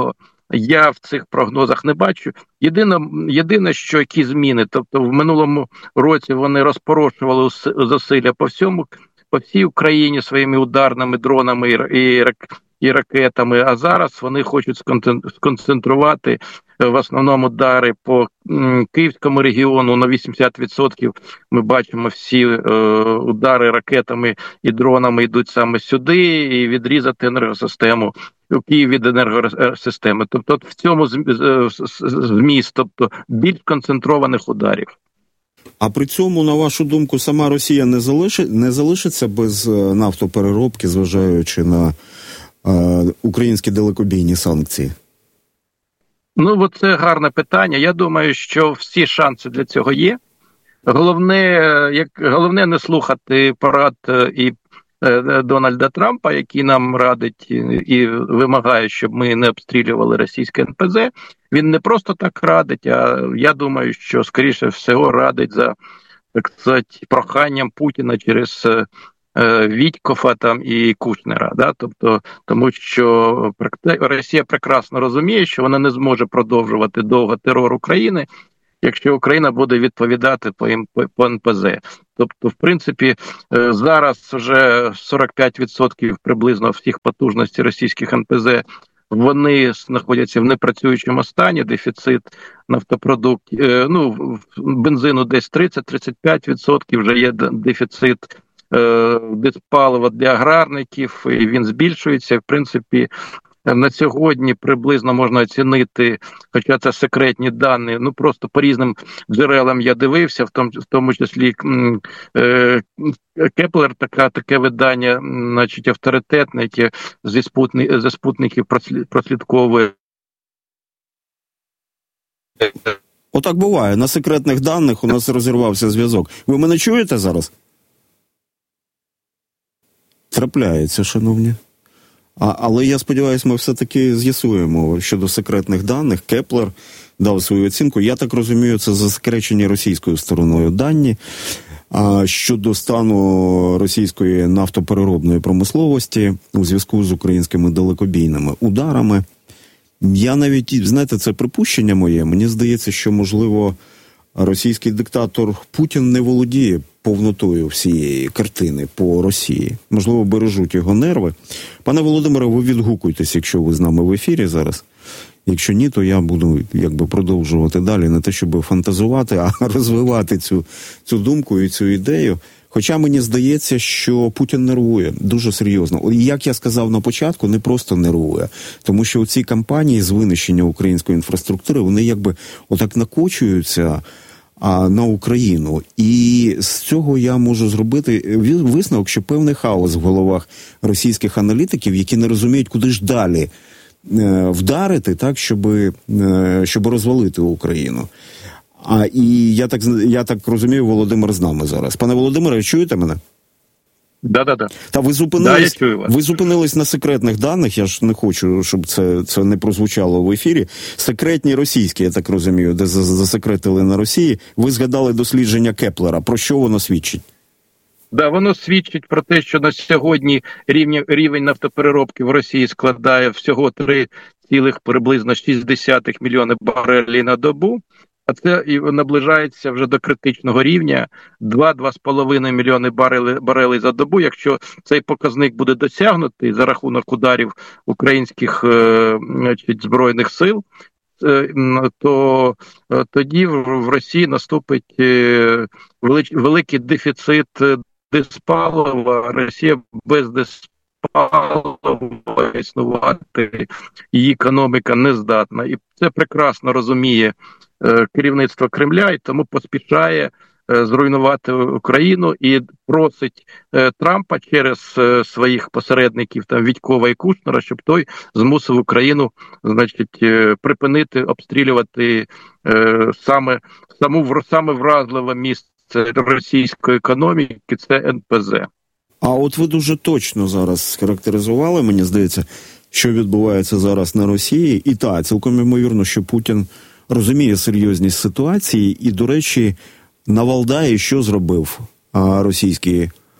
I: я в цих прогнозах не бачу. Єдине, єдине, що які зміни, тобто в минулому році вони розпорошували зусилля по всьому, по всій Україні своїми ударними дронами і, і ракетами, а зараз вони хочуть сконцентрувати в основному удари по Київському регіону на вісімдесят відсотків. Ми бачимо, всі е, удари ракетами і дронами йдуть саме сюди, і відрізати енергосистему у Києві від енергосистеми. Тобто в цьому зміст, тобто більш концентрованих ударів.
H: А при цьому, на вашу думку, сама Росія не залишить, не залишиться без нафтопереробки, зважаючи на е, українські далекобійні санкції?
I: Ну, бо це гарне питання. Я думаю, що всі шанси для цього є. Головне, як головне не слухати порад і е, Дональда Трампа, який нам радить і вимагає, щоб ми не обстрілювали російське ен пе зет. Він не просто так радить, а я думаю, що скоріше всього радить за, так сказати, проханням Путіна через е, Вітькофа там і Кушнера, да? Тобто, тому що Росія прекрасно розуміє, що вона не зможе продовжувати довго терор України, якщо Україна буде відповідати по, по ен пе зет. Тобто, в принципі, зараз вже сорок п'ять відсотків приблизно всіх потужностей російських ен пе зет вони знаходяться в непрацюючому стані, дефіцит нафтопродуктів, ну, бензину десь тридцять-тридцять п'ять відсотків вже є дефіцит диспалива для аграрників, і він збільшується. В принципі, на сьогодні приблизно можна оцінити, хоча це секретні дані, ну просто по різним джерелам я дивився, в тому, в тому числі е, Кеплер, така, таке видання, значить, авторитетне, яке зі, спутни, зі спутників прослідковує.
H: Отак буває. На секретних даних у нас розірвався зв'язок. Ви мене чуєте зараз? Трапляється, шановні. А, але я сподіваюся, ми все-таки з'ясуємо щодо секретних даних. Кеплер дав свою оцінку. Я так розумію, це засекречені російською стороною дані. А щодо стану російської нафтопереробної промисловості у зв'язку з українськими далекобійними ударами. Я навіть, знаєте, це припущення моє. Мені здається, що, можливо, російський диктатор Путін не володіє повнотою всієї картини по Росії. Можливо, бережуть його нерви. Пане Володимире, ви відгукуйтесь, якщо ви з нами в ефірі зараз. Якщо ні, то я буду якби продовжувати далі, не те, щоб фантазувати, а розвивати цю, цю думку і цю ідею. Хоча мені здається, що Путін нервує дуже серйозно. І, як я сказав на початку, не просто нервує. Тому що ці кампанії з винищення української інфраструктури, вони якби отак накочуються а, на Україну. І з цього я можу зробити висновок, що певний хаос в головах російських аналітиків, які не розуміють, куди ж далі е, вдарити, так, щоб, е, щоб розвалити Україну. А, і я так, я так розумію, Володимир з нами зараз. Пане Володимире, чуєте мене?
I: Да-да-да.
H: Та ви зупинились,
I: да, я чую вас.
H: Ви зупинились на секретних даних, я ж не хочу, щоб це, це не прозвучало в ефірі. Секретні російські, я так розумію, де засекретили на Росії. Ви згадали дослідження Кеплера. Про що воно свідчить?
I: Да, воно свідчить про те, що на сьогодні рівень, рівень нафтопереробки в Росії складає всього три цілих приблизно шість десятих мільйони барелів на добу. А це і наближається вже до критичного рівня два-два з половиною мільйони барелей, барелей за добу. Якщо цей показник буде досягнутий за рахунок ударів українських е, значить, збройних сил, е, то е, тоді в, в Росії наступить е, велич, великий дефіцит диспалива. Росія без диспалива існувати, її економіка не здатна. І це прекрасно розуміє керівництво Кремля, і тому поспішає е, зруйнувати Україну і просить е, Трампа через е, своїх посередників, там, Вітькова і Кушнера, щоб той змусив Україну, значить, е, припинити обстрілювати е, саме, саму, саме вразливе місце російської економіки, це ен пе зет.
H: А от ви дуже точно зараз схарактеризували, мені здається, що відбувається зараз на Росії. І так, цілком ймовірно, що Путін розуміє серйозність ситуації і, до речі, на Валдаї що зробив а, російський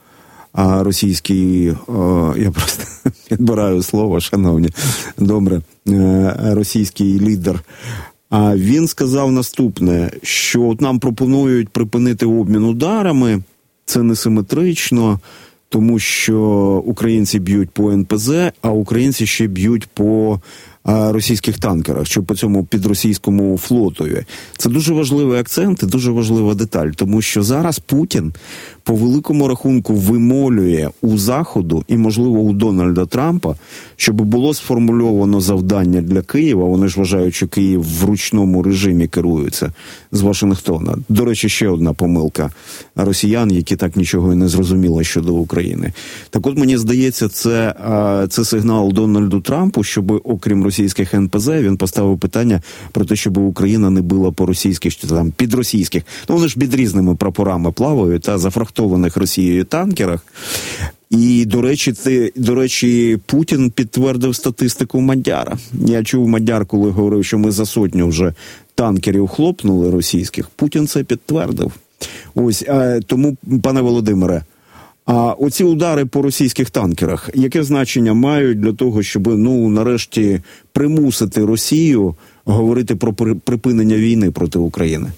H: а російський, о, я просто підбираю слово, шановні, добре, російський лідер, а він сказав наступне, що от нам пропонують припинити обмін ударами, це несиметрично, тому що українці б'ють по ен пе зет, а українці ще б'ють по російських танкерах, що по цьому підросійському флотові. Це дуже важливий акцент і дуже важлива деталь, тому що зараз Путін по великому рахунку вимолює у Заходу і, можливо, у Дональда Трампа, щоб було сформульовано завдання для Києва. Вони ж вважають, що Київ в ручному режимі керується з Вашингтона. До речі, ще одна помилка росіян, які так нічого і не зрозуміли щодо України. Так от, мені здається, це, це сигнал Дональду Трампу, щоб, окрім російських ен пе зет, він поставив питання про те, щоб Україна не била по російських, чи там підросійських. Ну, вони ж під різними прапорами плавають, та зафрахтованих Росією танкерах. І, до речі, ти, до речі, Путін підтвердив статистику Мадяра. Я чув Мадяр, коли говорив, що ми за сотню вже танкерів хлопнули російських. Путін це підтвердив. Ось, а, тому, пане Володимире, а оці удари по російських танкерах, яке значення мають для того, щоб, ну, нарешті примусити Росію говорити про припинення війни проти України?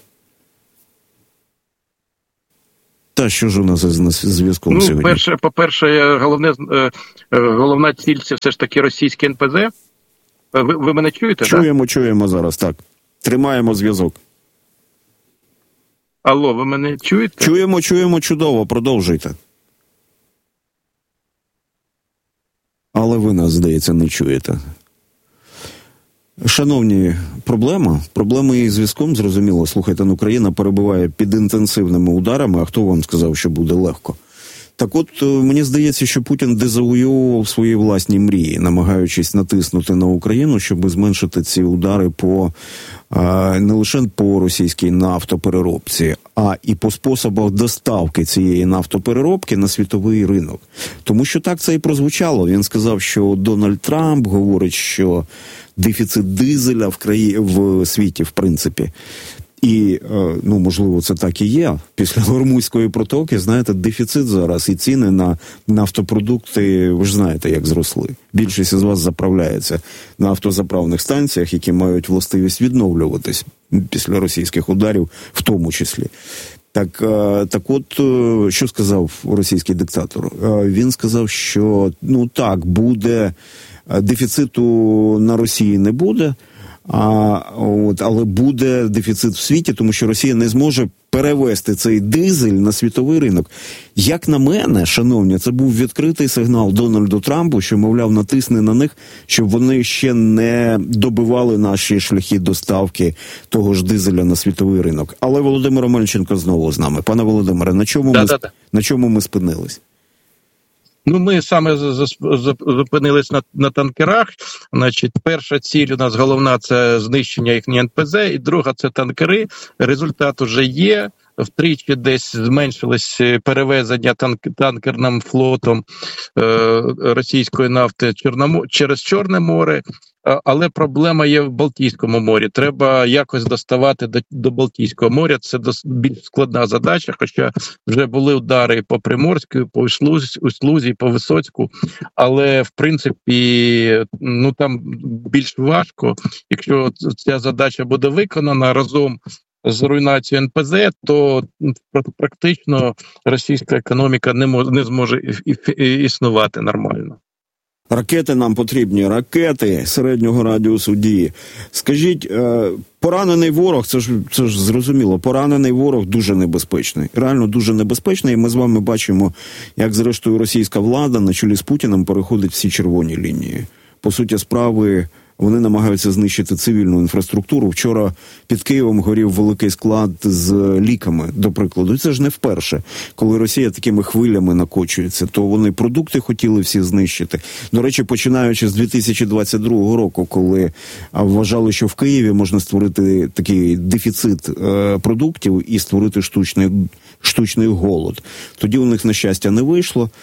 H: Та що ж у нас з зв'язком
I: ну,
H: сьогодні?
I: Перше, по-перше, головне, головна ціль – це все ж таки російське ен пе зет. Ви, ви мене чуєте?
H: Чуємо,
I: так?
H: чуємо зараз, так. Тримаємо зв'язок.
I: Алло, ви мене чуєте?
H: Чуємо, чуємо, чудово, продовжуйте. Але ви нас, здається, не чуєте. Шановні, проблема, проблема із зв'язком, зрозуміло. Слухайте, ну, Україна перебуває під інтенсивними ударами, а хто вам сказав, що буде легко? Так от, мені здається, що Путін дезавоював свої власні мрії, намагаючись натиснути на Україну, щоб зменшити ці удари по не лише по російській нафтопереробці, а і по способах доставки цієї нафтопереробки на світовий ринок. Тому що так це і прозвучало. Він сказав, що Дональд Трамп говорить, що дефіцит дизеля в краї... в світі, в принципі. І, ну, можливо, це так і є. Після Гормузької протоки, знаєте, дефіцит зараз і ціни на нафтопродукти, ви ж знаєте, як зросли. Більшість із вас заправляється на автозаправних станціях, які мають властивість відновлюватись після російських ударів, в тому числі. Так, так от, що сказав російський диктатор? Він сказав, що, ну так, буде, дефіциту на Росії не буде, А, от, але буде дефіцит в світі, тому що Росія не зможе перевести цей дизель на світовий ринок. Як на мене, шановні, це був відкритий сигнал Дональду Трампу, що, мовляв, натисне на них, щоб вони ще не добивали наші шляхи доставки того ж дизеля на світовий ринок. Але Володимир Омельченко знову з нами. Пане Володимире, на чому, ми, на чому ми спинились?
I: Ну, ми саме зупинились на, на танкерах. Значить, перша ціль у нас головна – це знищення їхніх ен пе зет, і друга – це танкери. Результат уже є. Втричі десь зменшилось перевезення танк, танкерним флотом е, російської нафти Чорномо, через Чорне море. Але проблема є в Балтійському морі. Треба якось доставати до, до Балтійського моря. Це дос, більш складна задача, хоча вже були удари по Приморську, по Услузі, по Висоцьку. Але, в принципі, ну там більш важко. Якщо ця задача буде виконана разом з руйнацією ен пе зет, то практично російська економіка не, мож, не зможе існувати нормально.
H: Ракети нам потрібні, ракети середнього радіусу дії. Скажіть, поранений ворог, це ж, це ж зрозуміло, поранений ворог дуже небезпечний, реально дуже небезпечний, і ми з вами бачимо, як зрештою російська влада на чолі з Путіним переходить всі червоні лінії. По суті справи, вони намагаються знищити цивільну інфраструктуру. Вчора під Києвом горів великий склад з ліками, до прикладу. І це ж не вперше. Коли Росія такими хвилями накочується, то вони продукти хотіли всі знищити. До речі, починаючи з дві тисячі двадцять другого року, коли вважали, що в Києві можна створити такий дефіцит е, продуктів і створити штучний, штучний голод. Тоді у них, на щастя, не вийшло.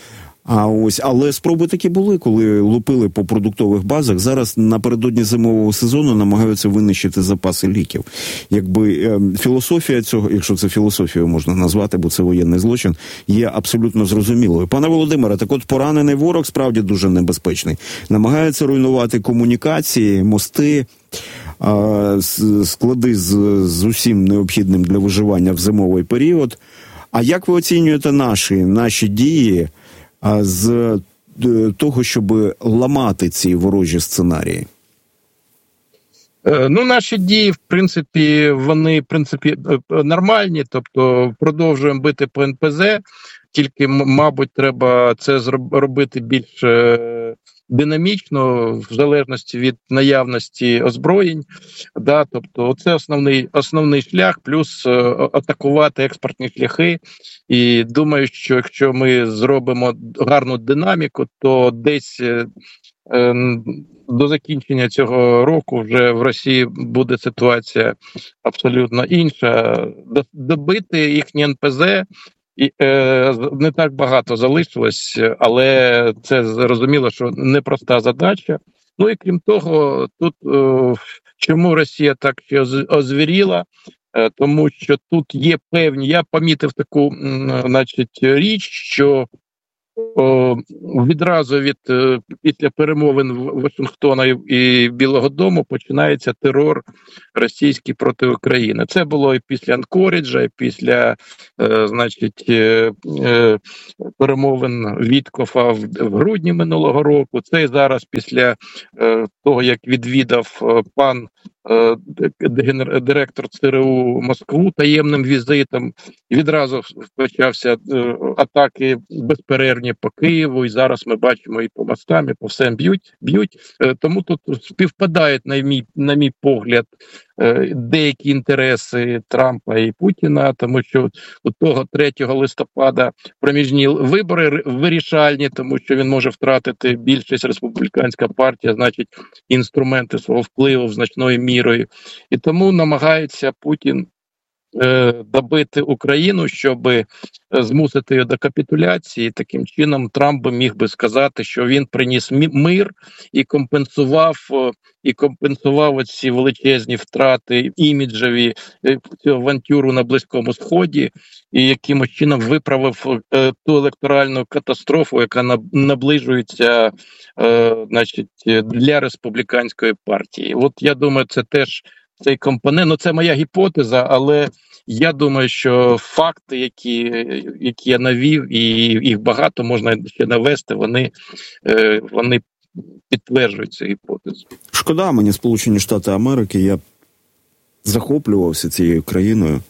H: А ось, але спроби такі були, коли лупили по продуктових базах. Зараз напередодні зимового сезону намагаються винищити запаси ліків. Якби е, філософія цього, якщо це філософією можна назвати, бо це воєнний злочин, є абсолютно зрозумілою. Пане Володимире, так от поранений ворог справді дуже небезпечний. Намагається руйнувати комунікації, мости, е, склади з, з усім необхідним для виживання в зимовий період. А як ви оцінюєте наші, наші дії з того, щоб ламати ці ворожі сценарії?
I: Ну, наші дії, в принципі, вони, в принципі, нормальні, тобто продовжуємо бити по ен пе зет, тільки, мабуть, треба це робити більш динамічно, в залежності від наявності озброєнь, да, тобто це основний, основний шлях, плюс атакувати експортні шляхи, і думаю, що якщо ми зробимо гарну динаміку, то десь е, до закінчення цього року вже в Росії буде ситуація абсолютно інша. Добити їхні ен пе зет І, е, не так багато залишилось, але це зрозуміло, що непроста задача. Ну і крім того, тут е, чому Росія так ще озвіріла? Е, тому що тут є певні, я помітив таку, м, значить, річ, що О, відразу від після перемовин Вашингтона і Білого Дому починається терор російський проти України. Це було і після Анкоріджа, і після, е, значить, е, е, перемовин Віткофа в, в грудні минулого року. Це і зараз після е, того, як відвідав е, пан е, директор це ер у Москву таємним візитом. Відразу почався е, атаки безперервні по Києву, і зараз ми бачимо і по мостам, і по всем б'ють. б'ють. Е, тому тут співпадають, на мій, на мій погляд, е, деякі інтереси Трампа і Путіна, тому що у того третього листопада проміжні вибори вирішальні, тому що він може втратити більшість, республіканська партія, значить, інструменти свого впливу значною мірою. І тому намагається Путін добити Україну, щоб змусити її до капітуляції. Таким чином Трамп би міг би сказати, що він приніс мир і компенсував і компенсував ці величезні втрати іміджеві, цю авантюру на Близькому Сході, і якимось чином виправив е, ту електоральну катастрофу, яка наближується е, значить, для республіканської партії. От я думаю, це теж цей компонент, ну це моя гіпотеза, але я думаю, що факти, які, які я навів, і їх багато можна ще навести, вони, вони підтверджують цю гіпотезу.
H: Шкода мені Сполучені Штати Америки, я захоплювався цією країною.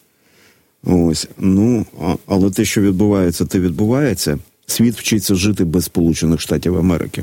H: Ось, ну, але те, що відбувається, те відбувається. Світ вчиться жити без Сполучених Штатів Америки.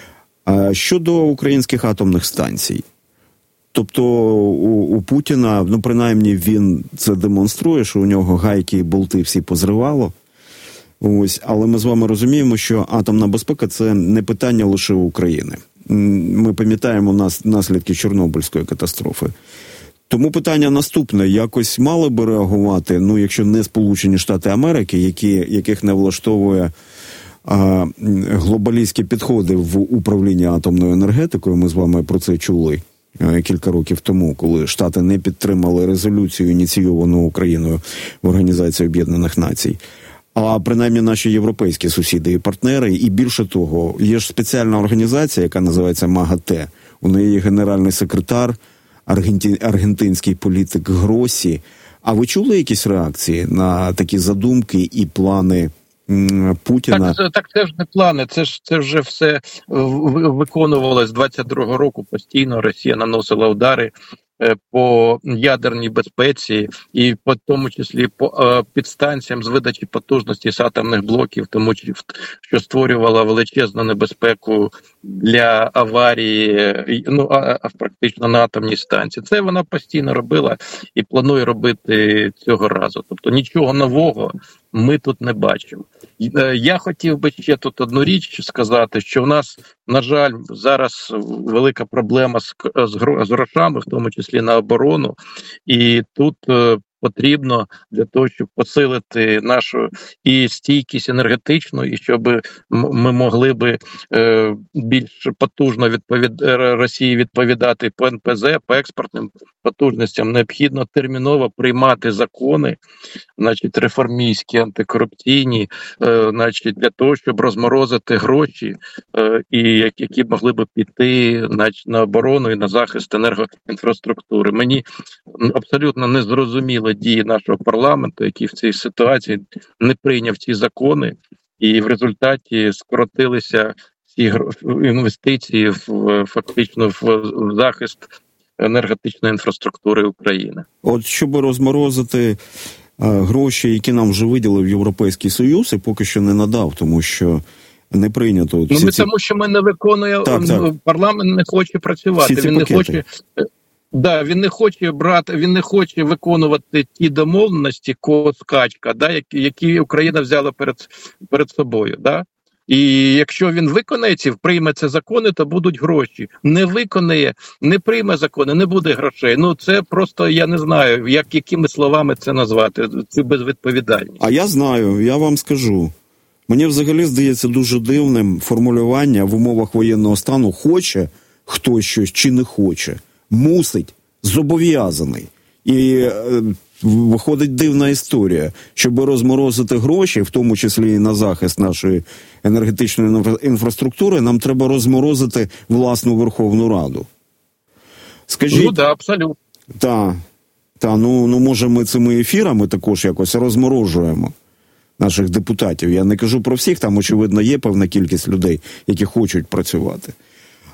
H: А щодо українських атомних станцій, тобто у, у Путіна, ну принаймні він це демонструє, що у нього гайки і болти всі позривало. Ось, але ми з вами розуміємо, що атомна безпека – це не питання лише України. Ми пам'ятаємо нас, наслідки Чорнобильської катастрофи. Тому питання наступне. Якось мали би реагувати, ну якщо не Сполучені Штати Америки, які, яких не влаштовує а, глобалістські підходи в управлінні атомною енергетикою, ми з вами про це чули кілька років тому, коли Штати не підтримали резолюцію, ініційовану Україною в Організації Об'єднаних Націй. А принаймні наші європейські сусіди і партнери, і більше того, є ж спеціальна організація, яка називається МАГАТЕ. У неї є генеральний секретар, аргенті... аргентинський політик Гросі. А ви чули якісь реакції на такі задумки і плани Путіна?
I: Так, так це ж не плани, це ж це вже все виконувалось з двадцять другого року постійно. Росія наносила удари по ядерній безпеці і по тому числі по е, підстанціям з видачі потужності з атомних блоків, тому що створювала величезну небезпеку для аварії, ну а, а практично на атомній станції. Це вона постійно робила і планує робити цього разу. Тобто нічого нового ми тут не бачимо. Я хотів би ще тут одну річ сказати, що в нас, на жаль, зараз велика проблема з, з, з грошами, в тому числі на оборону. І тут потрібно для того, щоб посилити нашу і стійкість енергетичну, і щоб ми могли би е, більш потужно відповід... Росії відповідати по ен пе зе, по експортним потужностям. Необхідно терміново приймати закони, значить, реформістські, антикорупційні, е, значить, для того, щоб розморозити гроші, е, і які могли би піти, значить, на оборону і на захист енергоінфраструктури. Мені абсолютно не зрозуміло дії нашого парламенту, який в цій ситуації не прийняв ці закони, і в результаті скоротилися ці інвестиції в фактично в захист енергетичної інфраструктури України.
H: От щоб розморозити гроші, які нам вже виділив Європейський Союз, і поки що не надав, тому що не прийнято.
I: Ну, ми ці... Тому що ми не виконуємо, так, так. Парламент не хоче працювати, він не хоче... Да, він не хоче брати, він не хоче виконувати ті домовленості, скачка, да, які, які Україна взяла перед, перед собою. Да? І якщо він виконає ці, прийме ці закони, то будуть гроші. Не виконає, не прийме закони, не буде грошей. Ну це просто, я не знаю, як, якими словами це назвати, це безвідповідальність.
H: А я знаю, я вам скажу. Мені взагалі здається дуже дивним формулювання в умовах воєнного стану «хоче хтось щось чи не хоче». Мусить, зобов'язаний. І е, виходить дивна історія. Щоб розморозити гроші, в тому числі і на захист нашої енергетичної інфраструктури, нам треба розморозити власну Верховну Раду. Скажіть...
I: Ну, да, абсолютно.
H: Так, та, ну, ну, може ми цими ефірами також якось розморожуємо наших депутатів. Я не кажу про всіх, там, очевидно, є певна кількість людей, які хочуть працювати.